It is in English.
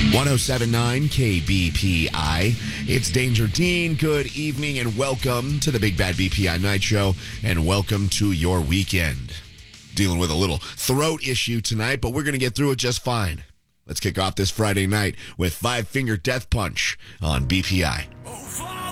1079 KBPI. It's Danger Dean. Good evening and welcome to the Big Bad BPI Night Show, and welcome to your weekend. Dealing with a little throat issue tonight, but we're going to get through it just fine. Let's kick off this Friday night with Five Finger Death Punch on BPI. Oh,